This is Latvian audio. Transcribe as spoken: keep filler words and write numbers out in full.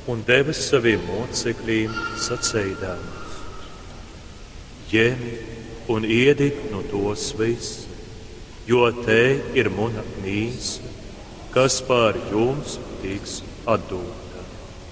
un deva saviem mocekļiem sacīdams: ņemiet un ēdiet no tos visi, jo te ir mana mīsa, kas par jums tiks atdota.